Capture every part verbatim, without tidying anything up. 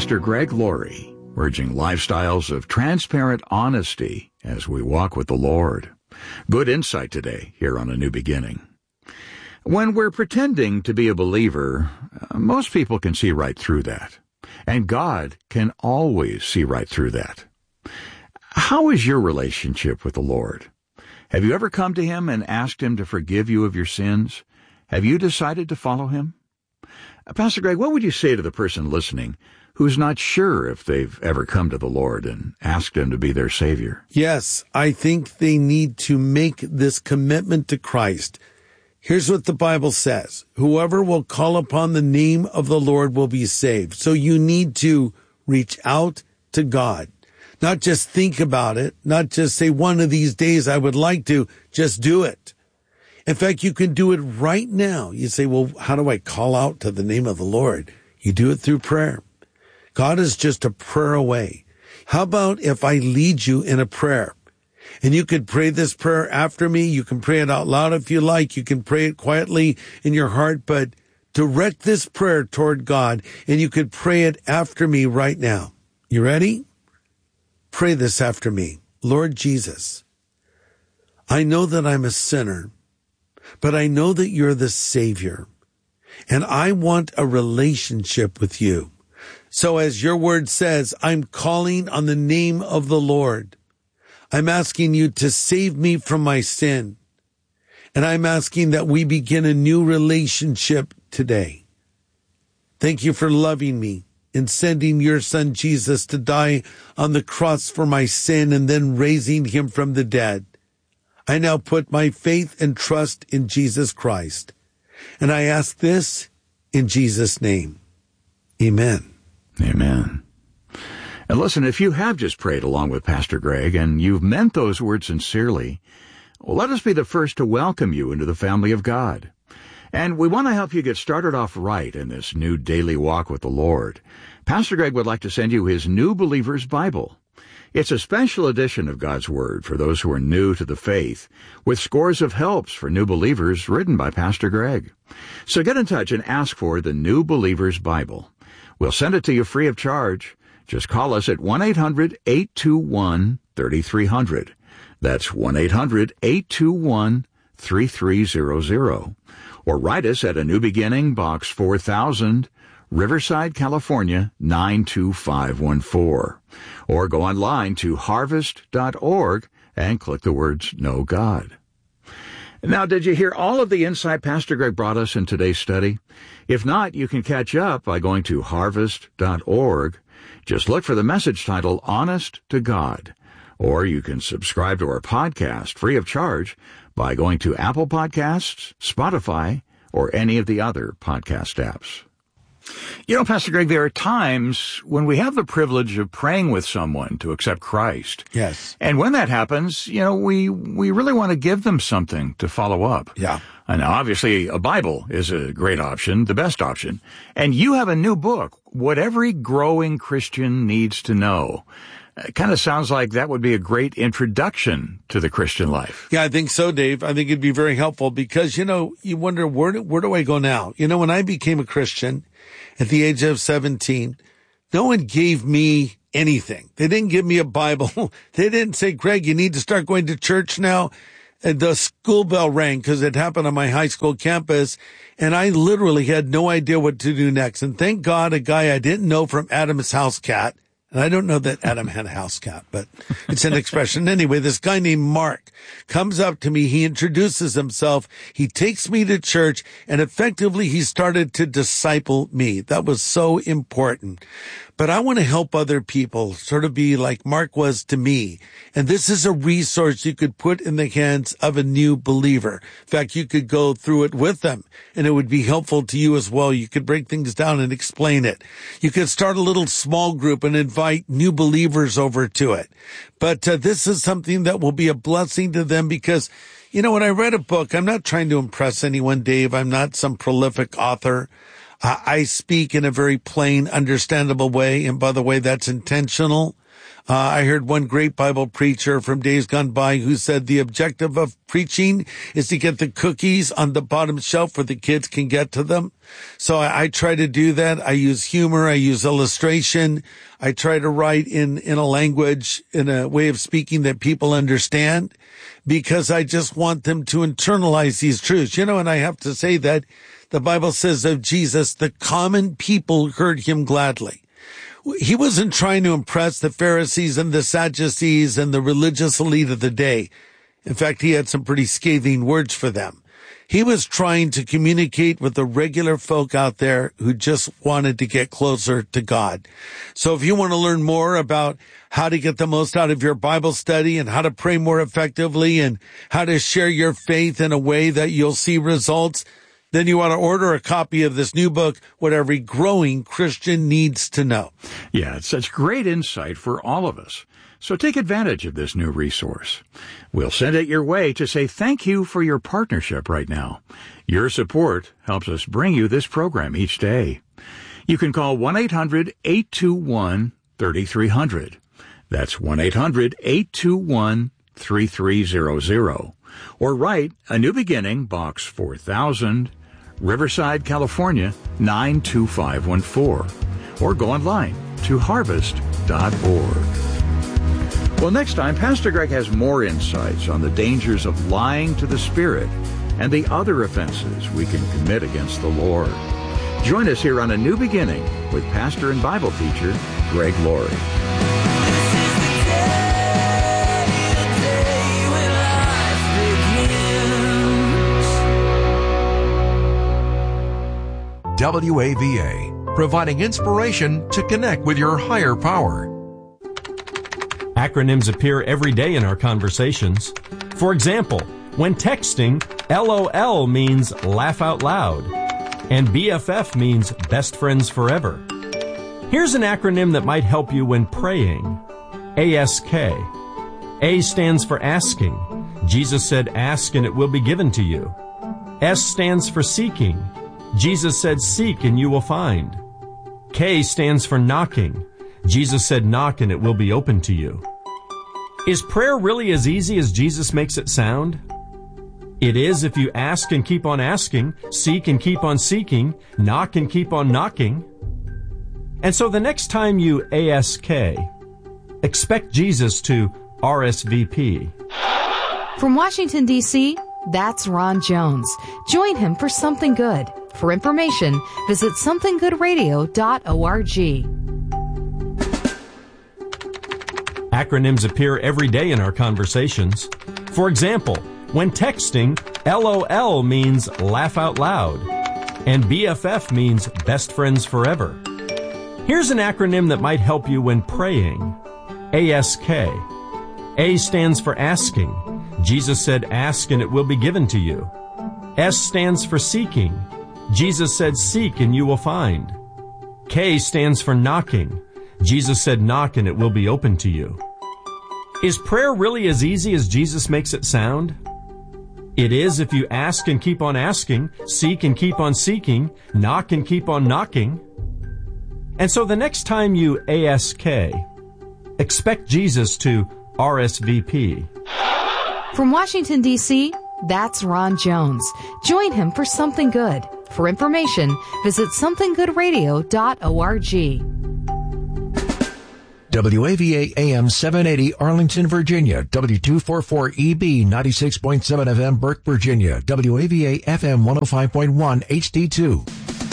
Pastor Greg Laurie, urging lifestyles of transparent honesty as we walk with the Lord. Good insight today here on A New Beginning. When we're pretending to be a believer, most people can see right through that. And God can always see right through that. How is your relationship with the Lord? Have you ever come to Him and asked Him to forgive you of your sins? Have you decided to follow Him? Pastor Greg, what would you say to the person listening who's not sure if they've ever come to the Lord and asked Him to be their Savior? Yes, I think they need to make this commitment to Christ. Here's what the Bible says. Whoever will call upon the name of the Lord will be saved. So you need to reach out to God. Not just think about it, not just say one of these days I would like to, just do it. In fact, you can do it right now. You say, well, how do I call out to the name of the Lord? You do it through prayer. God is just a prayer away. How about if I lead you in a prayer? And you could pray this prayer after me. You can pray it out loud if you like. You can pray it quietly in your heart, but direct this prayer toward God, and you could pray it after me right now. You ready? Pray this after me. Lord Jesus, I know that I'm a sinner, but I know that you're the Savior, and I want a relationship with you. So as your word says, I'm calling on the name of the Lord. I'm asking you to save me from my sin, and I'm asking that we begin a new relationship today. Thank you for loving me and sending your son Jesus to die on the cross for my sin and then raising him from the dead. I now put my faith and trust in Jesus Christ. And I ask this in Jesus' name. Amen. Amen. And listen, if you have just prayed along with Pastor Greg and you've meant those words sincerely, well, let us be the first to welcome you into the family of God. And we want to help you get started off right in this new daily walk with the Lord. Pastor Greg would like to send you his New Believer's Bible. It's a special edition of God's Word for those who are new to the faith, with scores of helps for new believers written by Pastor Greg. So get in touch and ask for the New Believer's Bible. We'll send it to you free of charge. Just call us at one eight hundred eight two one three three zero zero. That's one eight hundred eight two one three three zero zero. Or write us at A New Beginning, Box four thousand, Riverside, California, nine two five one four. Or go online to harvest dot org and click the words Know God. Now, did you hear all of the insight Pastor Greg brought us in today's study? If not, you can catch up by going to harvest dot org. Just look for the message title, Honest to God. Or you can subscribe to our podcast free of charge by going to Apple Podcasts, Spotify, or any of the other podcast apps. You know, Pastor Greg, there are times when we have the privilege of praying with someone to accept Christ. Yes. And when that happens, you know, we, we really want to give them something to follow up. Yeah. And obviously, a Bible is a great option, the best option. And you have a new book, What Every Growing Christian Needs to Know. It kind of sounds like that would be a great introduction to the Christian life. Yeah, I think so, Dave. I think it'd be very helpful because, you know, you wonder, where do, where do I go now? You know, when I became a Christian at the age of seventeen, no one gave me anything. They didn't give me a Bible. They didn't say, Greg, you need to start going to church now. And the school bell rang because it happened on my high school campus, and I literally had no idea what to do next. And thank God a guy I didn't know from Adam's House Cat, and I don't know that Adam had a house cat, but it's an expression. Anyway, this guy named Mark comes up to me. He introduces himself. He takes me to church, and effectively he started to disciple me. That was so important. But I want to help other people sort of be like Mark was to me. And this is a resource you could put in the hands of a new believer. In fact, you could go through it with them, and it would be helpful to you as well. You could break things down and explain it. You could start a little small group and invite new believers over to it. But uh, this is something that will be a blessing to them because, you know, when I read a book, I'm not trying to impress anyone, Dave. I'm not some prolific author. I speak in a very plain, understandable way, and by the way, that's intentional. Uh, I heard one great Bible preacher from days gone by who said the objective of preaching is to get the cookies on the bottom shelf where the kids can get to them. So I, I try to do that. I use humor. I use illustration. I try to write in, in a language, in a way of speaking that people understand, because I just want them to internalize these truths. You know, and I have to say that the Bible says of Jesus, the common people heard him gladly. He wasn't trying to impress the Pharisees and the Sadducees and the religious elite of the day. In fact, he had some pretty scathing words for them. He was trying to communicate with the regular folk out there who just wanted to get closer to God. So if you want to learn more about how to get the most out of your Bible study and how to pray more effectively and how to share your faith in a way that you'll see results, then you want to order a copy of this new book, What Every Growing Christian Needs to Know. Yeah, it's such great insight for all of us. So take advantage of this new resource. We'll send it your way to say thank you for your partnership right now. Your support helps us bring you this program each day. You can call one eight hundred eight two one three three zero zero. That's one eight hundred eight two one three three zero zero. Or write A New Beginning, Box four thousand, Riverside, California, nine two five one four. Or go online to harvest dot org. Well, next time, Pastor Greg has more insights on the dangers of lying to the Spirit and the other offenses we can commit against the Lord. Join us here on A New Beginning with pastor and Bible teacher Greg Laurie. W A V A, providing inspiration to connect with your higher power. Acronyms appear every day in our conversations. For example, when texting, LOL means laugh out loud, and B F F means best friends forever. Here's an acronym that might help you when praying. A S K. A stands for asking. Jesus said, ask and it will be given to you. S stands for seeking. Jesus said, seek and you will find. K stands for knocking. Jesus said, knock and it will be open to you. Is prayer really as easy as Jesus makes it sound? It is if you ask and keep on asking, seek and keep on seeking, knock and keep on knocking. And so the next time you A S K, expect Jesus to R S V P. From Washington, D C, that's Ron Jones. Join him for Something Good. For information, visit something good radio dot org. Acronyms appear every day in our conversations. For example, when texting, LOL means laugh out loud, and B F F means best friends forever. Here's an acronym that might help you when praying. A S K. A stands for asking. Jesus said, ask and it will be given to you. S stands for seeking. Jesus said, seek and you will find. K stands for knocking. Jesus said, knock and it will be open to you. Is prayer really as easy as Jesus makes it sound? It is if you ask and keep on asking, seek and keep on seeking, knock and keep on knocking. And so the next time you A S K, expect Jesus to R S V P. From Washington, D C, that's Ron Jones. Join him for Something Good. For information, visit something good radio dot org. W A V A A M seven eighty Arlington, Virginia. W two forty-four E B ninety-six point seven F M Burke, Virginia. W A V A F M one oh five point one H D two.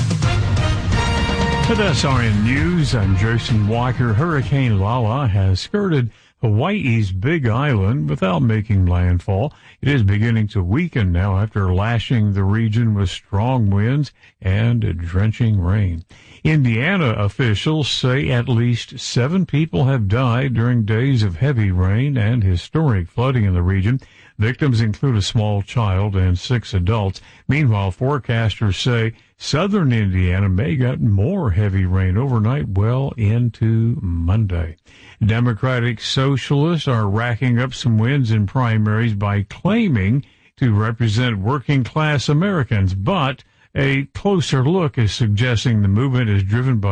With S R N News, I'm Jason Walker. Hurricane Lala has skirted Hawaii's Big Island without making landfall. It is beginning to weaken now after lashing the region with strong winds and drenching rain. Indiana officials say at least seven people have died during days of heavy rain and historic flooding in the region. Victims include a small child and six adults. Meanwhile, forecasters say southern Indiana may get more heavy rain overnight well into Monday. Democratic socialists are racking up some wins in primaries by claiming to represent working-class Americans, but a closer look is suggesting the movement is driven by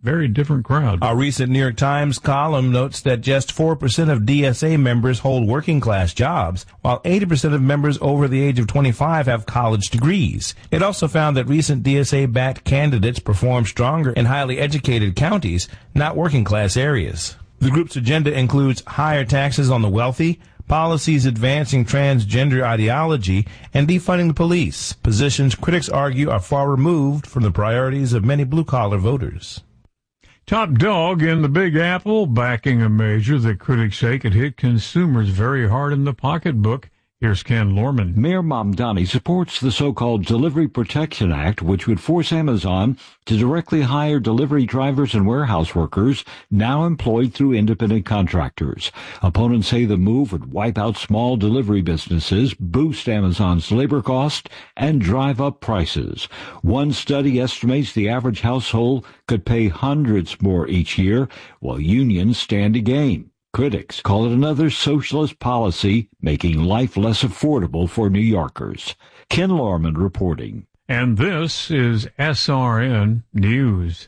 very different crowd. A recent New York Times column notes that just four percent of D S A members hold working-class jobs, while eighty percent of members over the age of twenty-five have college degrees. It also found that recent D S A-backed candidates perform stronger in highly educated counties, not working-class areas. The group's agenda includes higher taxes on the wealthy, policies advancing transgender ideology, and defunding the police, positions critics argue are far removed from the priorities of many blue-collar voters. Top dog in the Big Apple, backing a measure that critics say could hit consumers very hard in the pocketbook. Here's Ken Lorman. Mayor Mamdani supports the so-called Delivery Protection Act, which would force Amazon to directly hire delivery drivers and warehouse workers now employed through independent contractors. Opponents say the move would wipe out small delivery businesses, boost Amazon's labor cost, and drive up prices. One study estimates the average household could pay hundreds more each year, while unions stand to gain. Critics call it another socialist policy, making life less affordable for New Yorkers. Ken Lorman reporting. And this is S R N News.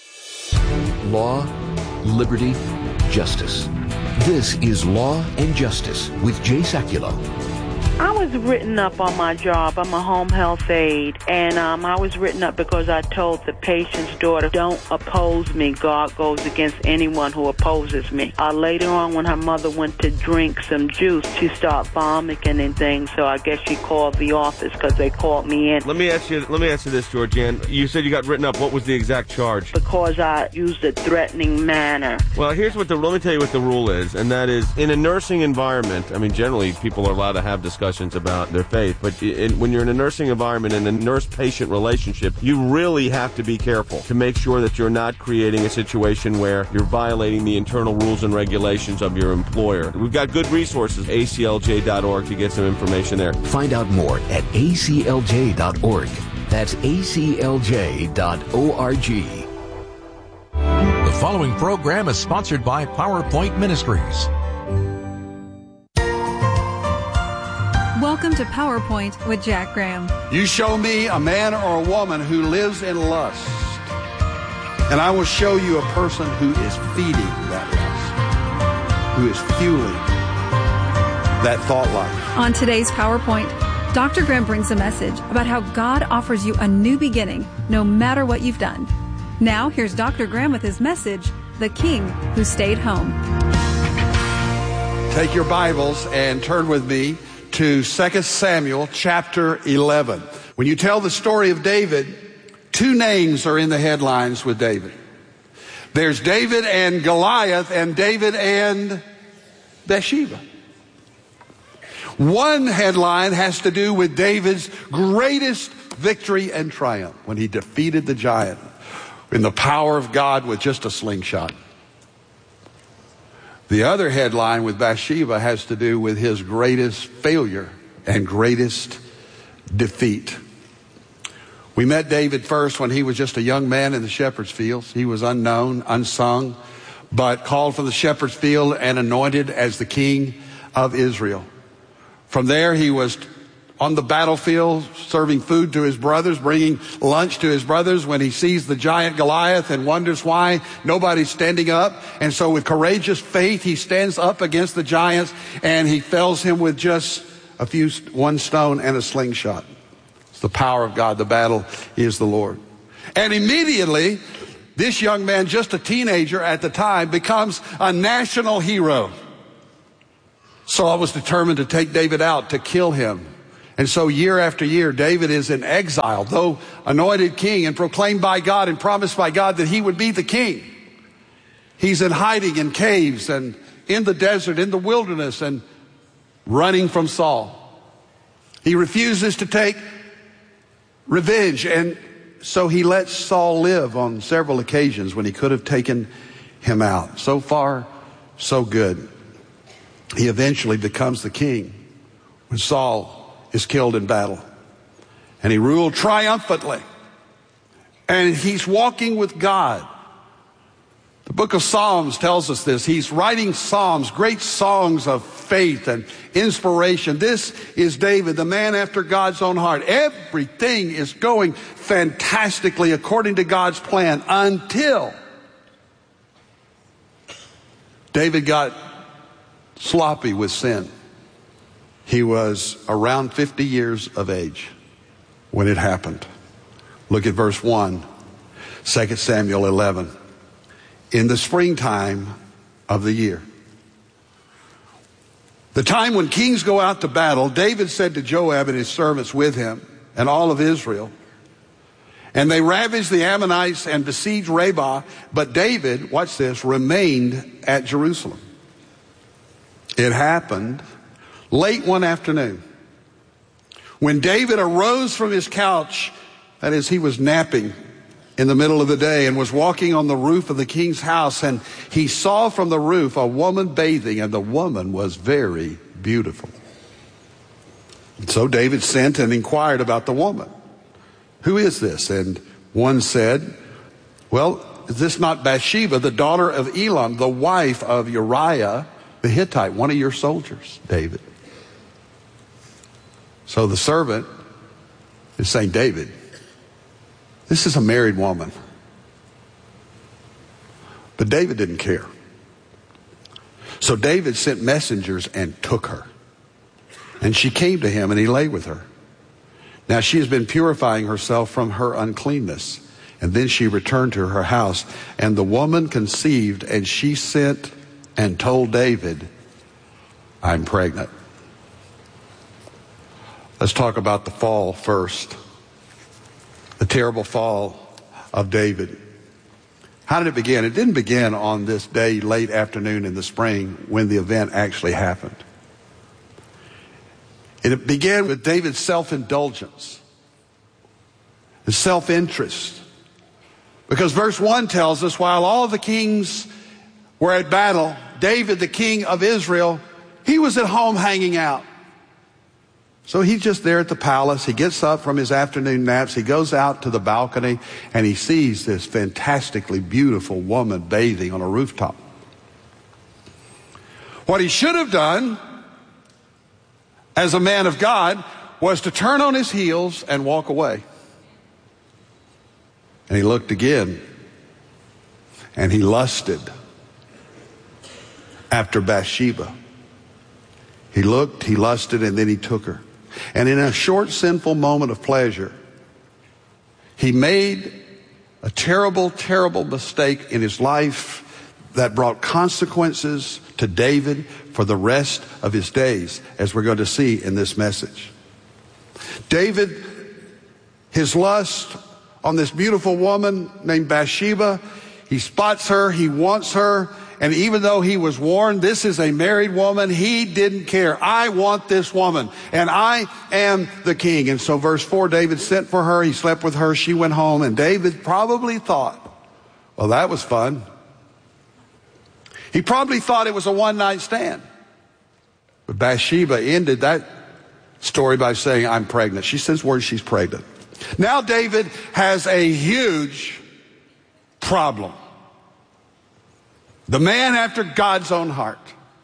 Law, liberty, justice. This is Law and Justice with Jay Sekulow. I was written up on my job. I'm a home health aide, and um, I was written up because I told the patient's daughter, don't oppose me. God goes against anyone who opposes me. Uh, later on, when her mother went to drink some juice, she started vomiting and things, so I guess she called the office because they called me in. Let me ask you Let me ask you this, Georgianne. You said you got written up. What was the exact charge? Because I used a threatening manner. Well, here's what the, let me tell you what the rule is, and that is, in a nursing environment, I mean, generally, people are allowed to have discussions about their faith, but in, when you're in a nursing environment and a nurse-patient relationship, you really have to be careful to make sure that you're not creating a situation where you're violating the internal rules and regulations of your employer. We've got good resources, A C L J dot org, to get some information there. Find out more at A C L J dot org. That's A C L J dot org. The following program is sponsored by PowerPoint Ministries. Welcome to PowerPoint with Jack Graham. You show me a man or a woman who lives in lust, and I will show you a person who is feeding that lust, who is fueling that thought life. On today's PowerPoint, Doctor Graham brings a message about how God offers you a new beginning, no matter what you've done. Now, here's Doctor Graham with his message, The King Who Stayed Home. Take your Bibles and turn with me to Second Samuel chapter eleven. When you tell the story of David, two names are in the headlines with David. There's David and Goliath, and David and Bathsheba. One headline has to do with David's greatest victory and triumph when he defeated the giant in the power of God with just a slingshot. The other headline with Bathsheba has to do with his greatest failure and greatest defeat. We met David first when he was just a young man in the shepherd's fields. He was unknown, unsung, but called from the shepherd's field and anointed as the king of Israel. From there, he was on the battlefield, serving food to his brothers, bringing lunch to his brothers when he sees the giant Goliath and wonders why nobody's standing up. And so with courageous faith, he stands up against the giants and he fells him with just a few, one stone and a slingshot. It's the power of God. The battle is the Lord. And immediately, this young man, just a teenager at the time, becomes a national hero. Saul was determined to take David out, to kill him. And so year after year, David is in exile, though anointed king and proclaimed by God and promised by God that he would be the king. He's in hiding in caves and in the desert, in the wilderness, and running from Saul. He refuses to take revenge, and so he lets Saul live on several occasions when he could have taken him out. So far, so good. He eventually becomes the king when Saul is killed in battle. And he ruled triumphantly. And he's walking with God. The book of Psalms tells us this. He's writing psalms, great songs of faith and inspiration. This is David, the man after God's own heart. Everything is going fantastically according to God's plan until David got sloppy with sin. He was around fifty years of age when it happened. Look at verse one, Second Samuel eleven. In the springtime of the year, the time when kings go out to battle, David said to Joab and his servants with him and all of Israel, and they ravaged the Ammonites and besieged Rabbah, but David, watch this, remained at Jerusalem. It happened late one afternoon when David arose from his couch, that is, he was napping in the middle of the day and was walking on the roof of the king's house, and he saw from the roof a woman bathing, and the woman was very beautiful. And so David sent and inquired about the woman. Who is this? And one said, well, is this not Bathsheba, the daughter of Elam, the wife of Uriah the Hittite, one of your soldiers, David? So the servant is saying, David, this is a married woman. But David didn't care. So David sent messengers and took her. And she came to him and he lay with her. Now she has been purifying herself from her uncleanness. And then she returned to her house. And the woman conceived, and she sent and told David, I'm pregnant. Let's talk about the fall first. The terrible fall of David. How did it begin? It didn't begin on this day, late afternoon in the spring, when the event actually happened. It began with David's self-indulgence, his self-interest. Because verse one tells us, while all the kings were at battle, David, the king of Israel, he was at home hanging out. So he's just there at the palace. He gets up from his afternoon naps. He goes out to the balcony and he sees this fantastically beautiful woman bathing on a rooftop. What he should have done as a man of God was to turn on his heels and walk away. And he looked again and he lusted after Bathsheba. He looked, he lusted, and then he took her. And in a short, sinful moment of pleasure, he made a terrible, terrible mistake in his life that brought consequences to David for the rest of his days, as we're going to see in this message. David, his lust on this beautiful woman named Bathsheba, he spots her, he wants her, and even though he was warned, this is a married woman, he didn't care. I want this woman, and I am the king. And so verse four, David sent for her, he slept with her, she went home, and David probably thought, well, that was fun. He probably thought it was a one-night stand. But Bathsheba ended that story by saying, I'm pregnant. She says word she's pregnant. Now David has a huge problem. The man after God's own heart.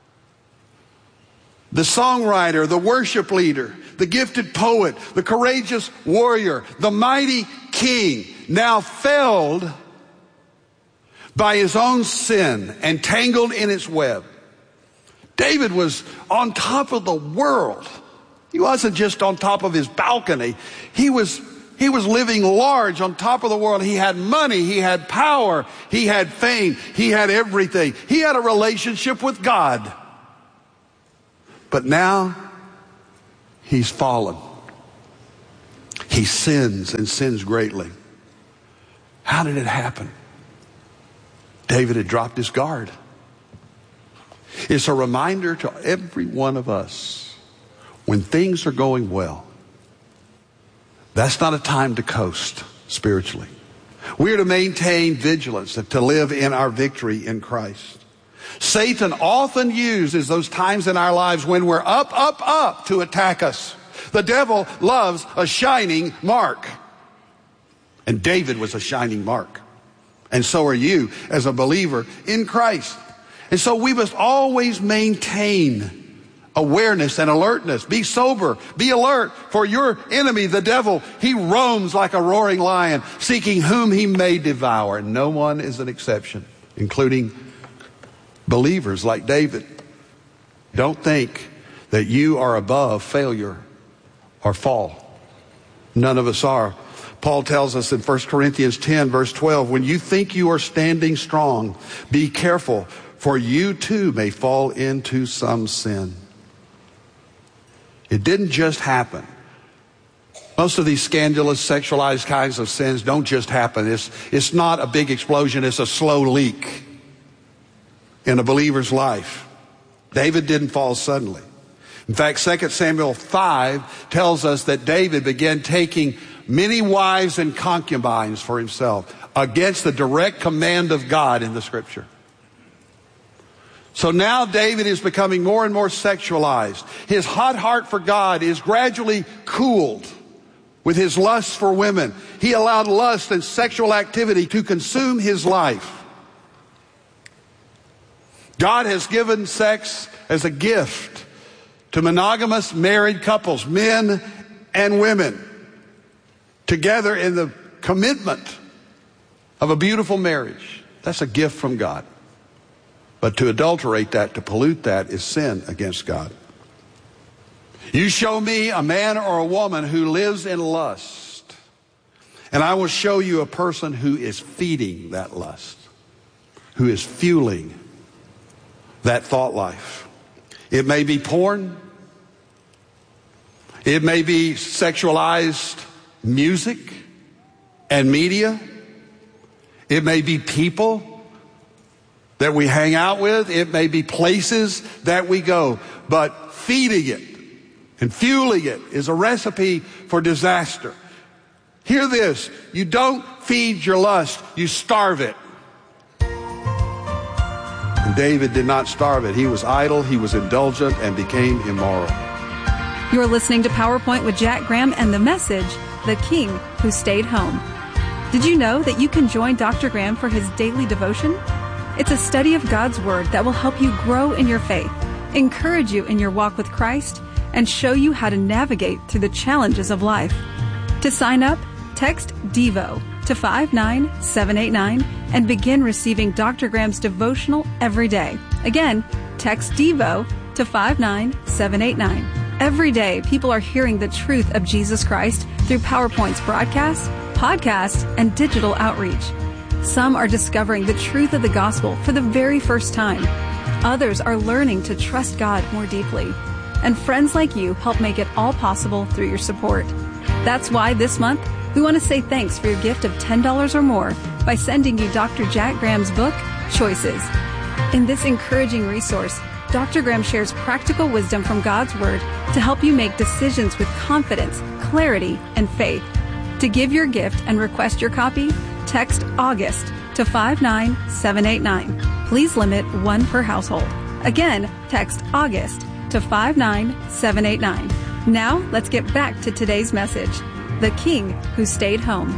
The songwriter, the worship leader, the gifted poet, the courageous warrior, the mighty king, now felled by his own sin and tangled in its web. David was on top of the world. He wasn't just on top of his balcony. He was He was living large on top of the world. He had money. He had power. He had fame. He had everything. He had a relationship with God. But now he's fallen. He sins and sins greatly. How did it happen? David had dropped his guard. It's a reminder to every one of us, when things are going well, that's not a time to coast spiritually. We are to maintain vigilance, to live in our victory in Christ. Satan often uses those times in our lives when we're up, up, up to attack us. The devil loves a shining mark. And David was a shining mark. And so are you as a believer in Christ. And so we must always maintain awareness and alertness. Be sober. Be alert. For your enemy, the devil, he roams like a roaring lion, seeking whom he may devour. And no one is an exception, including Believers like David, don't think that you are above failure or fall. None of us are. Paul tells us in First Corinthians ten, verse twelve, when you think you are standing strong, be careful, for you too may fall into some sin. It didn't just happen. Most of these scandalous, sexualized kinds of sins don't just happen. It's, it's not a big explosion. It's a slow leak in a believer's life. David didn't fall suddenly. In fact, Second Samuel five tells us that David began taking many wives and concubines for himself against the direct command of God in the scripture. So now David is becoming more and more sexualized. His hot heart for God is gradually cooled with his lust for women. He allowed lust and sexual activity to consume his life. God has given sex as a gift to monogamous married couples, men and women, together in the commitment of a beautiful marriage. That's a gift from God. But to adulterate that, to pollute that, is sin against God. You show me a man or a woman who lives in lust, and I will show you a person who is feeding that lust, who is fueling that thought life. It may be porn. It may be sexualized music and media. It may be people that we hang out with. It may be places that we go. But feeding it and fueling it is a recipe for disaster. Hear this. You don't feed your lust. You starve it. And David did not starve it. He was idle, he was indulgent, and became immoral. You're listening to PowerPoint with Jack Graham and the message, The King Who Stayed Home. Did you know that you can join Doctor Graham for his daily devotion? It's a study of God's Word that will help you grow in your faith, encourage you in your walk with Christ, and show you how to navigate through the challenges of life. To sign up, text DEVO to five nine seven eight nine and begin receiving Doctor Graham's devotional every day. Again, text DEVO to five nine seven eight nine. Every day, people are hearing the truth of Jesus Christ through PowerPoint's broadcasts, podcasts, and digital outreach. Some are discovering the truth of the gospel for the very first time. Others are learning to trust God more deeply. And friends like you help make it all possible through your support. That's why this month, we want to say thanks for your gift of ten dollars or more by sending you Doctor Jack Graham's book, Choices. In this encouraging resource, Doctor Graham shares practical wisdom from God's Word to help you make decisions with confidence, clarity, and faith. To give your gift and request your copy, text August to five nine seven eight nine. Please limit one per household. Again, text August to five nine seven eight nine. Now, let's get back to today's message, The King Who Stayed Home.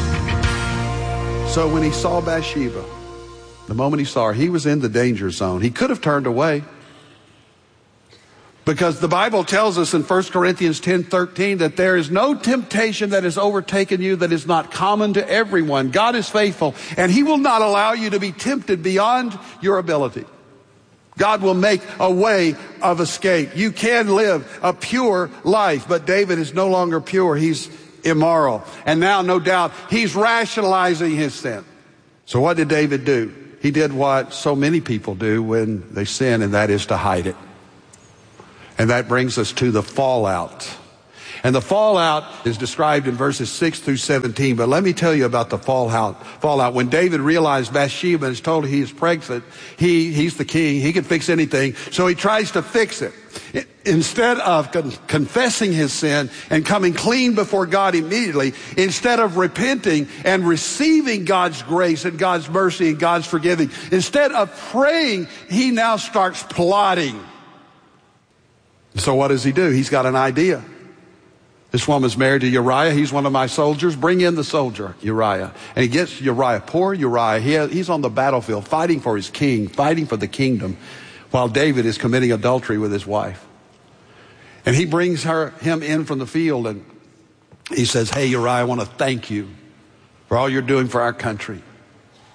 So when he saw Bathsheba, the moment he saw her, he was in the danger zone. He could have turned away. Because the Bible tells us in First Corinthians ten thirteen that there is no temptation that has overtaken you that is not common to everyone. God is faithful, and he will not allow you to be tempted beyond your ability. God will make a way of escape. You can live a pure life, but David is no longer pure. He's immoral. And now, no doubt, he's rationalizing his sin. So what did David do? He did what so many people do when they sin, and that is to hide it. And that brings us to the fallout. And the fallout is described in verses six through seventeen. But let me tell you about the fallout. Fallout. When David realized Bathsheba is told he is pregnant, he, he's the king. He can fix anything. So he tries to fix it. Instead of con- confessing his sin and coming clean before God immediately, instead of repenting and receiving God's grace and God's mercy and God's forgiving, instead of praying, he now starts plotting. So what does he do? He's got an idea. This woman's married to Uriah. He's one of my soldiers. Bring in the soldier, Uriah. And he gets Uriah. Poor Uriah. He has, he's on the battlefield fighting for his king, fighting for the kingdom, while David is committing adultery with his wife. And he brings her, him in from the field, and he says, hey, Uriah, I want to thank you for all you're doing for our country.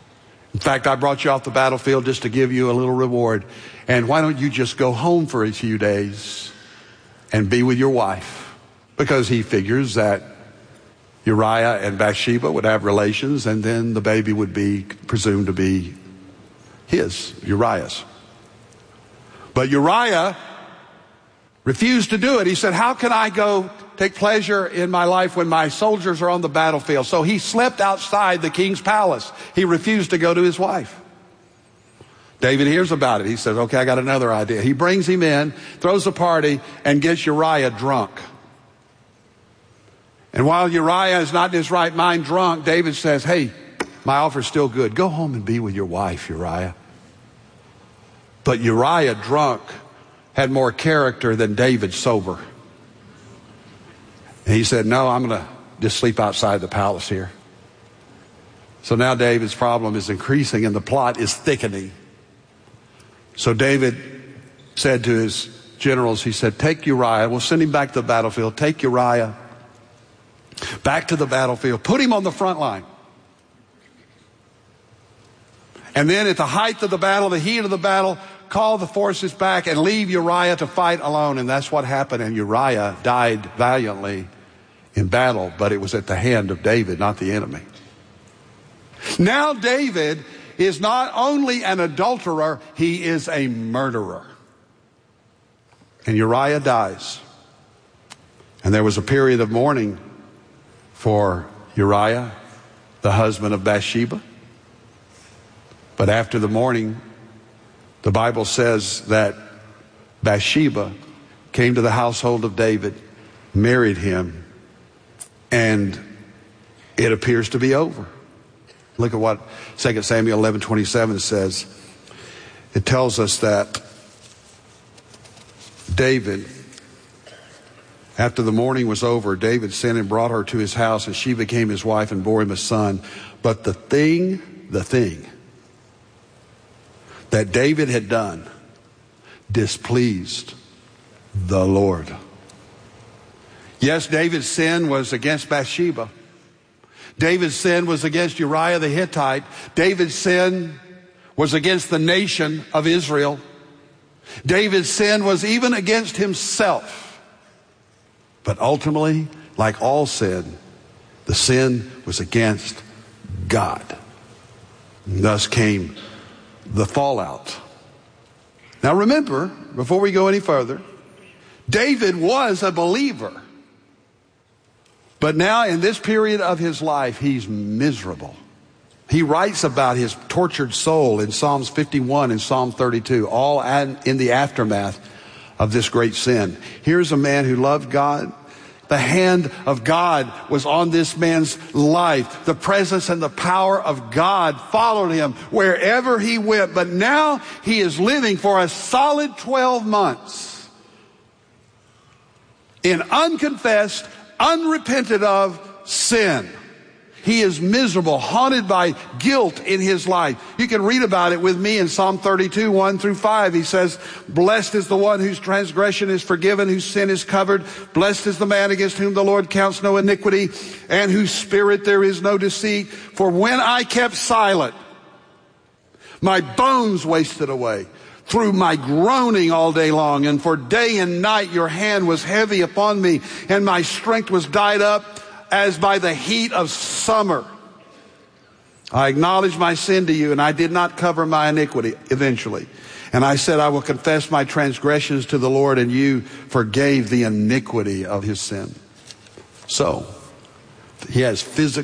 In fact, I brought you off the battlefield just to give you a little reward. And why don't you just go home for a few days and be with your wife? Because he figures that Uriah and Bathsheba would have relations, and then the baby would be presumed to be his, Uriah's. But Uriah refused to do it. He said, how can I go take pleasure in my life when my soldiers are on the battlefield? So he slept outside the king's palace. He refused to go to his wife. David hears about it. He says, okay, I got another idea. He brings him in, throws a party, and gets Uriah drunk. And while Uriah is not in his right mind drunk, David says, hey, my offer's still good. Go home and be with your wife, Uriah. But Uriah drunk had more character than David sober. And he said, no, I'm going to just sleep outside the palace here. So now David's problem is increasing and the plot is thickening. So David said to his generals, he said, take Uriah. We'll send him back to the battlefield. Take Uriah back to the battlefield. Put him on the front line. And then at the height of the battle, the heat of the battle, call the forces back and leave Uriah to fight alone. And that's what happened. And Uriah died valiantly in battle, but it was at the hand of David, not the enemy. Now David is not only an adulterer, he is a murderer. And Uriah dies. And there was a period of mourning for Uriah, the husband of Bathsheba. But after the mourning, the Bible says that Bathsheba came to the household of David, married him, and it appears to be over. Look at what Second Samuel eleven twenty-seven says. It tells us that David, after the mourning was over, David sent and brought her to his house, and she became his wife and bore him a son. But the thing, the thing that David had done displeased the Lord. Yes, David's sin was against Bathsheba. David's sin was against Uriah the Hittite. David's sin was against the nation of Israel. David's sin was even against himself. But ultimately, like all sin, the sin was against God. And thus came the fallout. Now remember, before we go any further, David was a believer. But now in this period of his life, he's miserable. He writes about his tortured soul in Psalms fifty-one and Psalm thirty-two, all in the aftermath of this great sin. Here's a man who loved God. The hand of God was on this man's life. The presence and the power of God followed him wherever he went. But now he is living for a solid twelve months in unconfessed, unrepented of sin. He is miserable, haunted by guilt in his life. You can read about it with me in Psalm thirty-two, one through five. He says, blessed is the one whose transgression is forgiven, whose sin is covered. Blessed is the man against whom the Lord counts no iniquity, and whose spirit there is no deceit. For when I kept silent, my bones wasted away through my groaning all day long. And for day and night your hand was heavy upon me, and my strength was dried up as by the heat of summer. I acknowledged my sin to you, and I did not cover my iniquity eventually. And I said, I will confess my transgressions to the Lord, and you forgave the iniquity of his sin. So, he has physical